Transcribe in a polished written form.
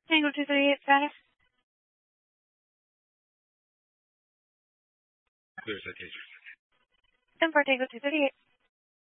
Tango 238 status. Clear citation. 10 for Tango 238.